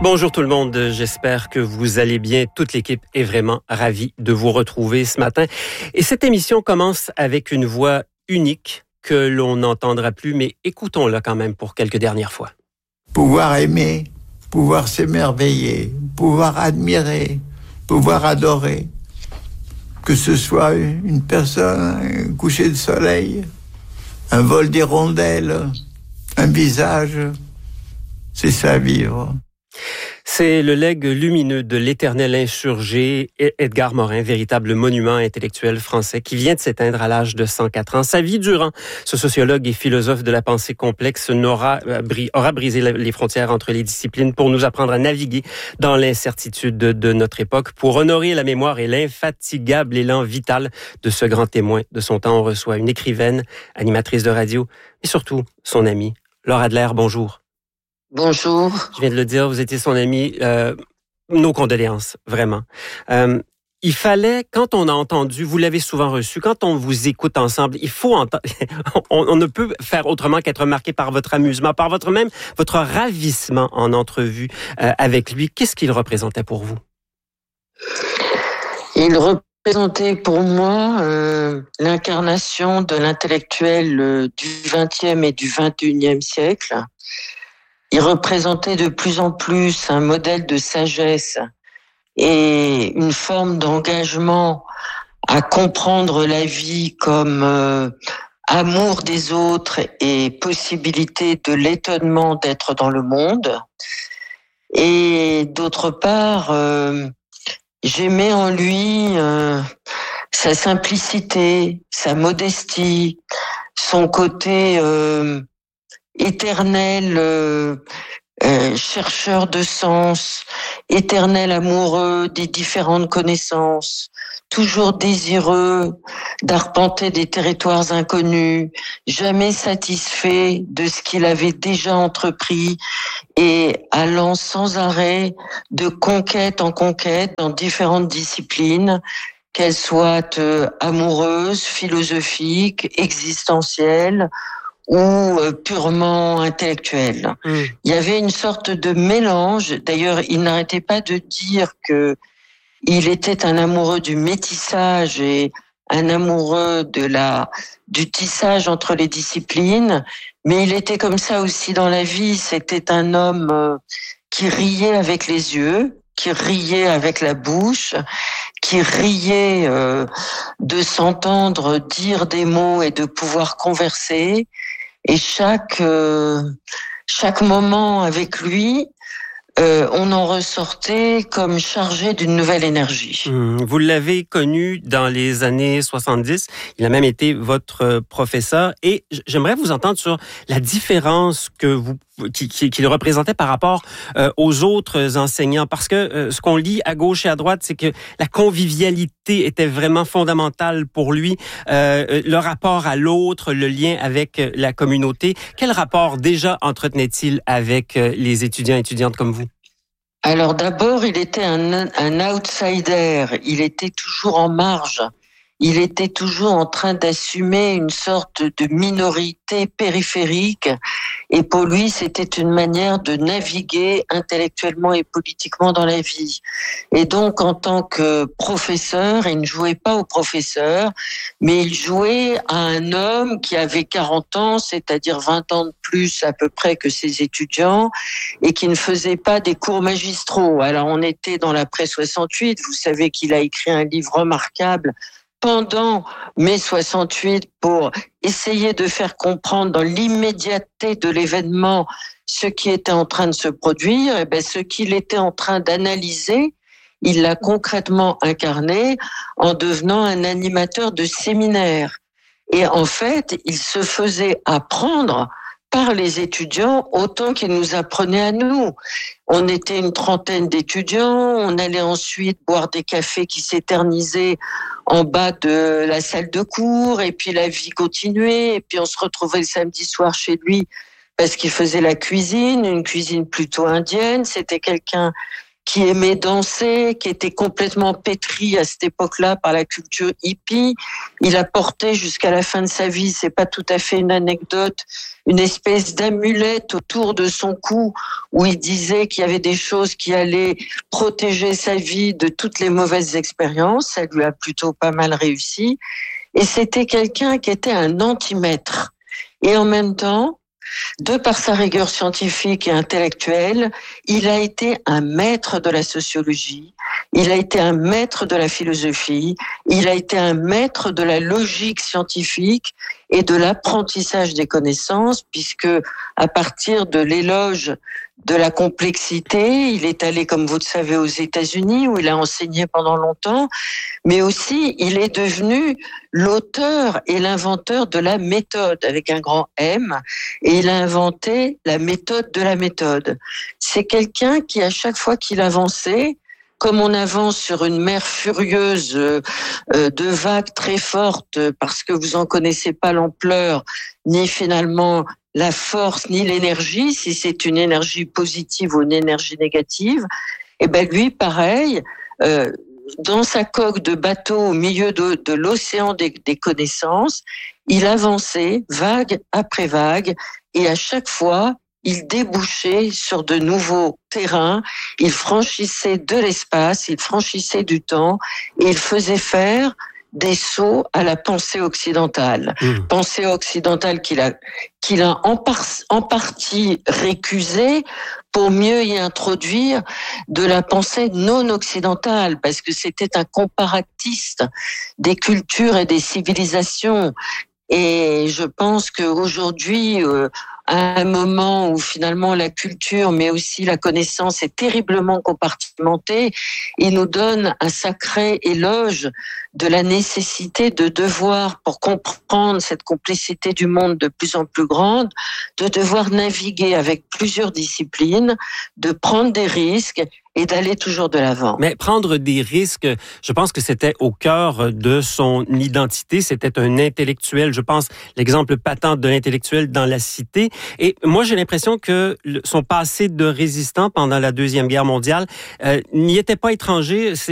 Bonjour tout le monde, j'espère que vous allez bien. Toute l'équipe est vraiment ravie de vous retrouver ce matin. Et cette émission commence avec une voix unique que l'on n'entendra plus, mais écoutons-la quand même pour quelques dernières fois. Pouvoir aimer, pouvoir s'émerveiller, pouvoir admirer, pouvoir adorer. Que ce soit une personne, un coucher de soleil, un vol d'hirondelles, un visage, c'est ça vivre. C'est le legs lumineux de l'éternel insurgé Edgar Morin, véritable monument intellectuel français qui vient de s'éteindre à l'âge de 104 ans. Sa vie durant, ce sociologue et philosophe de la pensée complexe aura brisé les frontières entre les disciplines pour nous apprendre à naviguer dans l'incertitude de notre époque. Pour honorer la mémoire et l'infatigable élan vital de ce grand témoin de son temps, on reçoit une écrivaine, animatrice de radio et surtout son amie, Laure Adler. Bonjour. Bonjour. Je viens de le dire, vous étiez son ami. Nos condoléances, vraiment. Il fallait, quand on a entendu, vous l'avez souvent reçu, quand on vous écoute ensemble, il faut entendre, on ne peut faire autrement qu'être marqué par votre amusement, par votre ravissement en entrevue avec lui. Qu'est-ce qu'il représentait pour vous? Il représentait pour moi l'incarnation de l'intellectuel du XXe et du XXIe siècle. Il représentait de plus en plus un modèle de sagesse et une forme d'engagement à comprendre la vie comme amour des autres et possibilité de l'étonnement d'être dans le monde. Et d'autre part, j'aimais en lui sa simplicité, sa modestie, son côté éternel chercheur de sens, éternel amoureux des différentes connaissances, toujours désireux d'arpenter des territoires inconnus, jamais satisfait de ce qu'il avait déjà entrepris et allant sans arrêt de conquête en conquête dans différentes disciplines, qu'elles soient amoureuses, philosophiques, existentielles, ou purement intellectuel. Il y avait une sorte de mélange. D'ailleurs, il n'arrêtait pas de dire que il était un amoureux du métissage et un amoureux du tissage entre les disciplines. Mais il était comme ça aussi dans la vie. C'était un homme qui riait avec les yeux, qui riait avec la bouche, qui riait de s'entendre dire des mots et de pouvoir converser. Et chaque moment avec lui, on en ressortait comme chargé d'une nouvelle énergie. Vous l'avez connu dans les années 70. Il a même été votre professeur. Et j'aimerais vous entendre sur la différence qu'il représentait par rapport aux autres enseignants. Parce que ce qu'on lit à gauche et à droite, c'est que la convivialité était vraiment fondamentale pour lui. Le rapport à l'autre, le lien avec la communauté. Quel rapport déjà entretenait-il avec les étudiants et étudiantes comme vous? Alors d'abord, il était un outsider. Il était toujours en marge. Il était toujours en train d'assumer une sorte de minorité périphérique. Et pour lui, c'était une manière de naviguer intellectuellement et politiquement dans la vie. Et donc, en tant que professeur, il ne jouait pas au professeur, mais il jouait à un homme qui avait 40 ans, c'est-à-dire 20 ans de plus à peu près que ses étudiants, et qui ne faisait pas des cours magistraux. Alors, on était dans l'après 68. Vous savez qu'il a écrit un livre remarquable pendant mai 68 pour essayer de faire comprendre dans l'immédiateté de l'événement ce qui était en train de se produire. Et ce qu'il était en train d'analyser, il l'a concrètement incarné en devenant un animateur de séminaire. Et en fait, il se faisait apprendre par les étudiants autant qu'ils nous apprenaient à nous. On était une trentaine d'étudiants, on allait ensuite boire des cafés qui s'éternisaient en bas de la salle de cours, et puis la vie continuait, et puis on se retrouvait le samedi soir chez lui parce qu'il faisait la cuisine, une cuisine plutôt indienne. C'était quelqu'un qui aimait danser, qui était complètement pétri à cette époque-là par la culture hippie. Il a porté jusqu'à la fin de sa vie, c'est pas tout à fait une anecdote, une espèce d'amulette autour de son cou où il disait qu'il y avait des choses qui allaient protéger sa vie de toutes les mauvaises expériences. Ça lui a plutôt pas mal réussi. Et c'était quelqu'un qui était un antimètre. Et en même temps, de par sa rigueur scientifique et intellectuelle, il a été un maître de la sociologie, il a été un maître de la philosophie, il a été un maître de la logique scientifique et de l'apprentissage des connaissances, puisque à partir de l'éloge de la complexité, il est allé, comme vous le savez, aux États-Unis, où il a enseigné pendant longtemps, mais aussi il est devenu l'auteur et l'inventeur de la méthode, avec un grand M, et il a inventé la méthode de la méthode. C'est quelqu'un qui, à chaque fois qu'il avançait, comme on avance sur une mer furieuse de vagues très fortes, parce que vous en connaissez pas l'ampleur, ni finalement la force, ni l'énergie, si c'est une énergie positive ou une énergie négative, et ben lui, pareil, dans sa coque de bateau au milieu de l'océan des connaissances, il avançait vague après vague, et à chaque fois, il débouchait sur de nouveaux terrains, il franchissait de l'espace, il franchissait du temps, et il faisait faire des sauts à la pensée occidentale. Pensée occidentale qu'il a en partie récusée pour mieux y introduire de la pensée non occidentale, parce que c'était un comparatiste des cultures et des civilisations. Et je pense qu'aujourd'hui, à un moment où finalement la culture, mais aussi la connaissance est terriblement compartimentée, il nous donne un sacré éloge de la nécessité de devoir, pour comprendre cette complexité du monde de plus en plus grande, de devoir naviguer avec plusieurs disciplines, de prendre des risques et d'aller toujours de l'avant. Mais prendre des risques, je pense que c'était au cœur de son identité. C'était un intellectuel, je pense, l'exemple patent de l'intellectuel dans la cité. Et moi, j'ai l'impression que son passé de résistant pendant la Deuxième Guerre mondiale n'y était pas étranger.